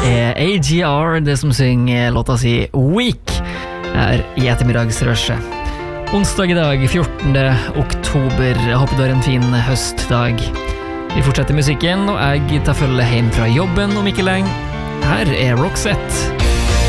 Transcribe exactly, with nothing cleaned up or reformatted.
er A G R, det som synger låta si Week her i ettermiddagsrushet. Onsdag i dag, fjortende oktober. Jeg håper du har en fin høstdag. Vi fortsetter musikken, og jeg tar følge hjem fra jobben om ikke lenge. Her er Roxette.